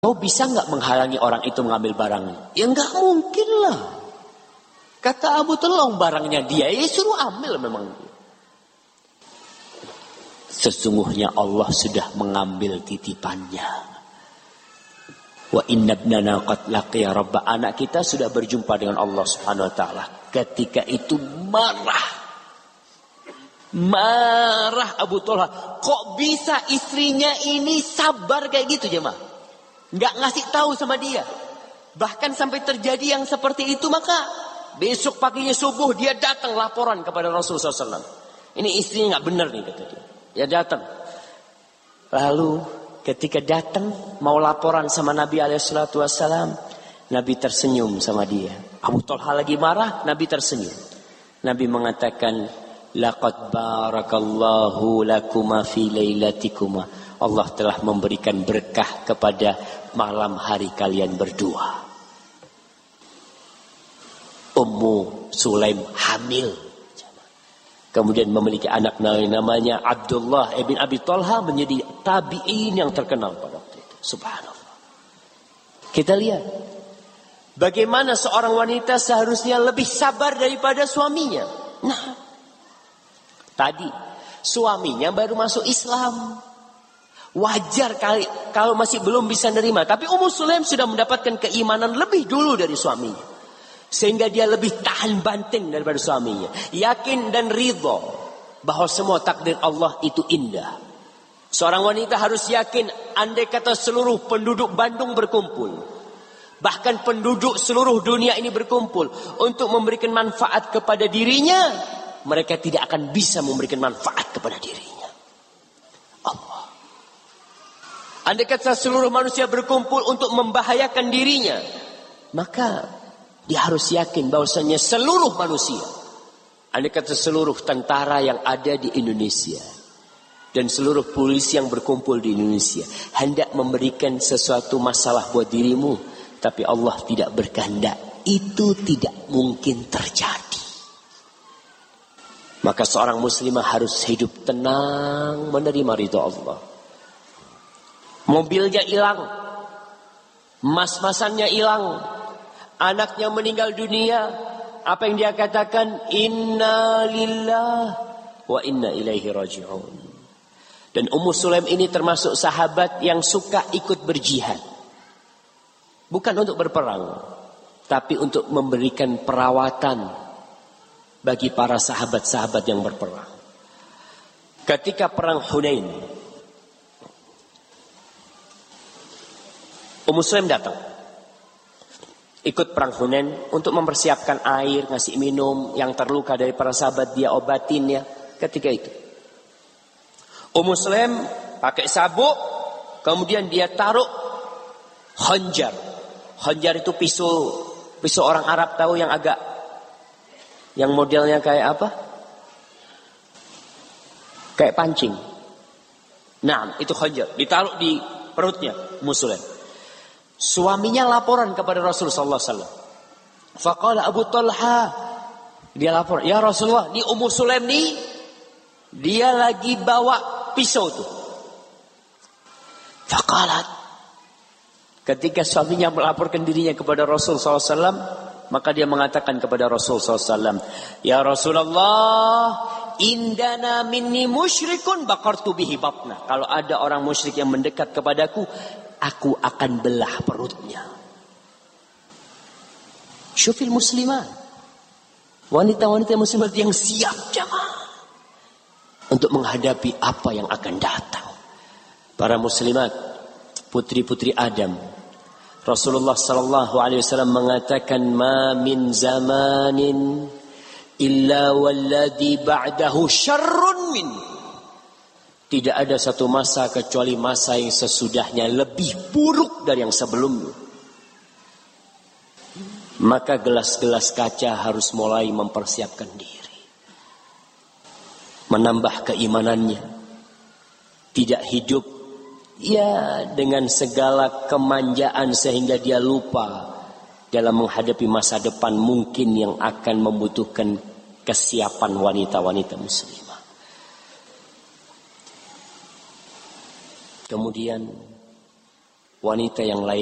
Kau bisa nggak menghalangi orang itu mengambil barangnya? Ya nggak mungkin lah. Kata Abu Talha, barangnya dia, ya suruh ambil memang. Sesungguhnya Allah sudah mengambil titipannya. Wa inna ibnana qad laqiya rabba, anak kita sudah berjumpa dengan Allah Subhanahu wa taala. Ketika itu marah Abu Talha. Kok bisa istrinya ini sabar kayak gitu jemaah? Nggak ngasih tahu sama dia. Bahkan sampai terjadi yang seperti itu, maka besok paginya subuh dia datang laporan kepada Rasulullah SAW. Ini istrinya nggak benar nih kata dia. Ya datang. Lalu ketika datang mau laporan sama Nabi SAW, Nabi tersenyum sama dia. Abu Talha lagi marah, Nabi tersenyum. Nabi mengatakan, laqad barakallahu lakuma fi lailatikuma. Allah telah memberikan berkah kepada malam hari kalian berdua. Ummu Sulaim hamil, kemudian memiliki anak namanya Abdullah ibn Abi Talha, menjadi tabi'in yang terkenal pada waktu itu. Subhanallah. Kita lihat bagaimana seorang wanita seharusnya lebih sabar daripada suaminya. Nah, tadi suaminya baru masuk Islam. Wajar kali kalau masih belum bisa nerima. Tapi Ummu Sulaim sudah mendapatkan keimanan lebih dulu dari suaminya, sehingga dia lebih tahan banting daripada suaminya. Yakin dan ridho bahwa semua takdir Allah itu indah. Seorang wanita harus yakin, andai kata seluruh penduduk Bandung berkumpul, bahkan penduduk seluruh dunia ini berkumpul untuk memberikan manfaat kepada dirinya, mereka tidak akan bisa memberikan manfaat kepada dirinya. Allah. Andai kata seluruh manusia berkumpul untuk membahayakan dirinya, maka dia harus yakin bahwasanya seluruh manusia, andai kata seluruh tentara yang ada di Indonesia dan seluruh polisi yang berkumpul di Indonesia hendak memberikan sesuatu masalah buat dirimu, tapi Allah tidak berkehendak, itu tidak mungkin terjadi. Maka seorang muslimah harus hidup tenang menerima ridha Allah. Mobilnya hilang, mas-masannya hilang, anaknya meninggal dunia, apa yang dia katakan? Inna lillah wa inna ilaihi raji'un. Dan Ummu Sulaim ini termasuk sahabat yang suka ikut berjihad. Bukan untuk berperang, tapi untuk memberikan perawatan bagi para sahabat-sahabat yang berperang. Ketika perang Hunain, Ummu Sulaim datang ikut perang Hunain untuk mempersiapkan air, ngasih minum yang terluka dari para sahabat, dia obatin ya. Ketika itu Ummu Sulaim pakai sabuk, kemudian dia taruh khanjar. Khanjar itu pisau orang Arab, tahu yang agak, yang modelnya kayak apa? Kayak pancing. Nah, itu khanjar ditaruh di perutnya Ummu Sulaim. Suaminya laporan kepada Rasulullah sallallahu alaihi wasallam. Faqala Abu Talha, dia lapor, ya Rasulullah, ini Ummu Sulaim nih, dia lagi bawa pisau tuh. Faqalat, ketika suaminya melaporkan dirinya kepada Rasul sallallahu alaihi wasallam, maka dia mengatakan kepada Rasul sallallahu alaihi wasallam, ya Rasulullah, indana minni musyrikun baqartu bihi batna. Kalau ada orang musyrik yang mendekat kepadaku, aku akan belah perutnya. Syufil muslimah, wanita-wanita muslimat yang siap jamaah untuk menghadapi apa yang akan datang. Para muslimat, putri-putri Adam, Rasulullah sallallahu alaihi wasallam mengatakan, ma min zamanin illa walladhi ba'dahu syarrun min. Tidak ada satu masa kecuali masa yang sesudahnya lebih buruk dari yang sebelumnya. Maka gelas-gelas kaca harus mulai mempersiapkan diri, menambah keimanannya, tidak hidup ya dengan segala kemanjaan sehingga dia lupa dalam menghadapi masa depan mungkin yang akan membutuhkan kesiapan wanita-wanita muslimah. Kemudian wanita yang lain